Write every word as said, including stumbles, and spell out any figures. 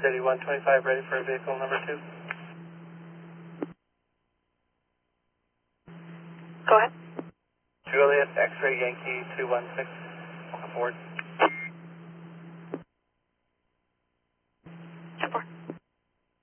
City one twenty-five, ready for vehicle number two. Go ahead. Juliet X-ray Yankee two one six, forward.